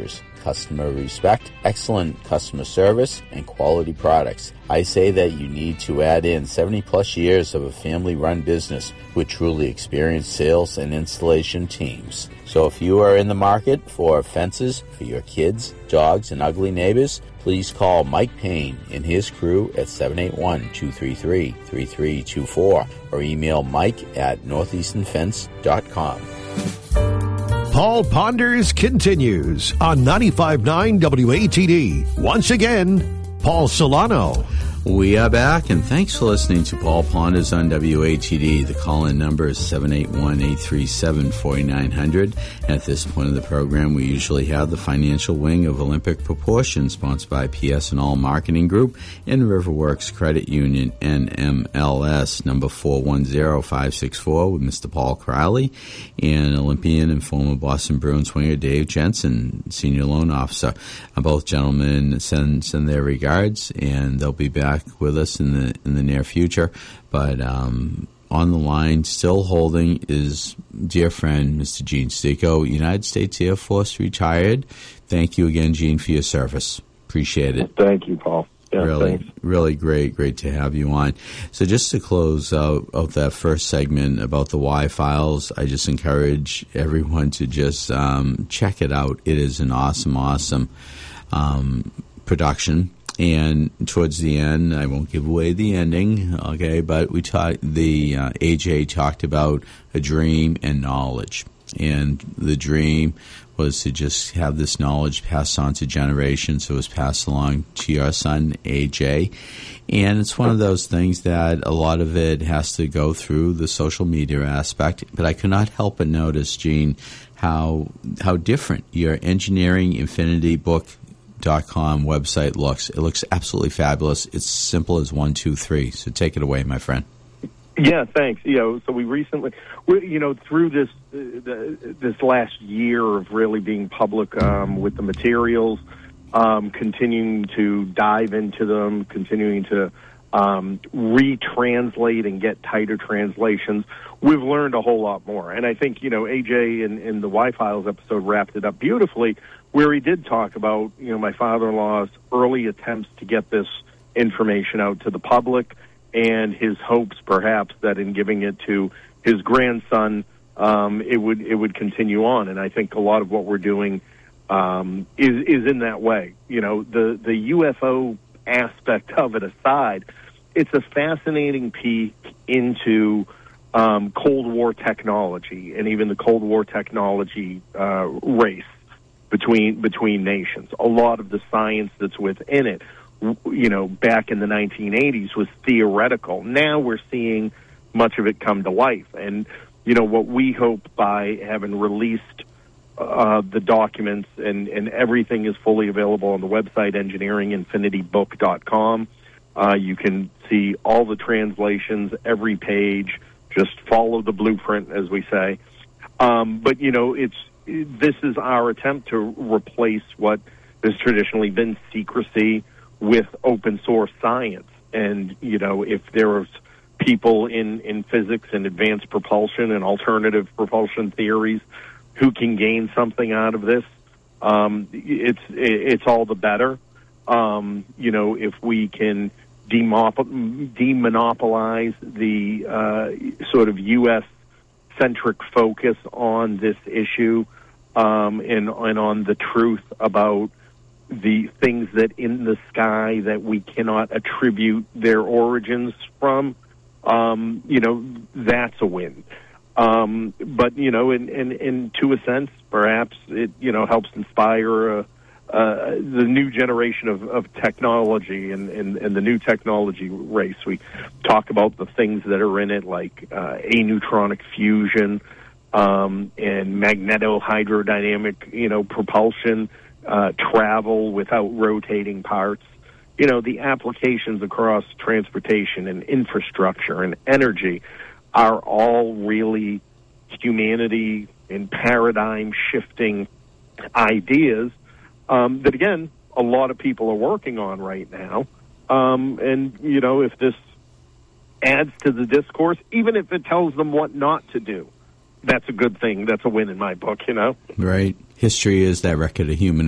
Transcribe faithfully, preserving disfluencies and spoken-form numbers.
years. Customer respect, excellent customer service, and quality products. I say that you need to add in seventy plus years of a family-run business with truly experienced sales and installation teams. So if you are in the market for fences for your kids, dogs, and ugly neighbors, please call Mike Payne and his crew at seven eight one, two three three, three three two four or email Mike at northeastern fence dot com. Paul Ponders continues on ninety-five point nine W A T D. Once again, Paul Solano. We are back, and thanks for listening to Paul Ponders on W A T D. The call-in number is seven eight one, eight three seven, four nine zero zero. At this point of the program, we usually have the financial wing of Olympic Proportions, sponsored by P S and All Marketing Group and Riverworks Credit Union, N M L S, number four one zero five six four, with Mister Paul Crowley and Olympian and former Boston Bruins winger Dave Jensen, Senior Loan Officer. Uh, both gentlemen send, send their regards, and they'll be back with us in the in the near future. But um, on the line, still holding, is dear friend Mister Gene Stico, United States Air Force retired. Thank you again, Gene, for your service. Appreciate it. Thank you, Paul. Yeah, really, thanks. really great, great to have you on. So just to close out of that first segment about the Y Files, I just encourage everyone to just um, check it out. It is an awesome, awesome um, production. And towards the end, I won't give away the ending, okay, but we talked, the uh, A J talked about a dream and knowledge. And the dream was to just have this knowledge passed on to generations. So it was passed along to your son, A J. And it's one of those things that a lot of it has to go through the social media aspect. But I could not help but notice, Gene, how how different your Engineering Infinity book dot com website looks. It looks absolutely fabulous. It's simple as one, two, three. So take it away, my friend. Yeah, thanks. You know, so we recently, we, you know, through this uh, the, this last year of really being public um, with the materials, um, continuing to dive into them, continuing to um, retranslate and get tighter translations, we've learned a whole lot more. And I think, you know, A J in, in the Y-Files episode wrapped it up beautifully, where he did talk about, you know, my father-in-law's early attempts to get this information out to the public and his hopes, perhaps, that in giving it to his grandson, um, it would it would continue on. And I think a lot of what we're doing um, is is in that way. You know, the the U F O aspect of it aside, it's a fascinating peek into um, Cold War technology and even the Cold War technology uh, race between between nations. A lot of the science that's within it, you know, back in the nineteen eighties was theoretical. Now we're seeing much of it come to life. And, you know, what we hope by having released uh, the documents and, and everything is fully available on the website, engineering infinity book dot com. Uh, you can see all the translations, every page, just follow the blueprint, as we say. Um, but, you know, it's this is our attempt to replace what has traditionally been secrecy with open source science. And, you know, if there's people in, in physics and advanced propulsion and alternative propulsion theories who can gain something out of this, um, it's it's all the better. Um, you know, if we can demop- demonopolize the uh, sort of U S centric focus on this issue, um, and, and on the truth about the things that in the sky that we cannot attribute their origins from, um, you know, that's a win. Um, but, you know, in, in, in to a sense, perhaps it, you know, helps inspire uh, uh, the new generation of, of technology and, and, and the new technology race. We talk about the things that are in it, like uh, aneutronic fusion um, and magnetohydrodynamic, you know, propulsion, uh, travel without rotating parts. You know, the applications across transportation and infrastructure and energy are all really humanity and paradigm-shifting ideas um, that, again, a lot of people are working on right now. Um, and, you know, if this adds to the discourse, even if it tells them what not to do, that's a good thing. That's a win in my book, you know? Right. History is that record of human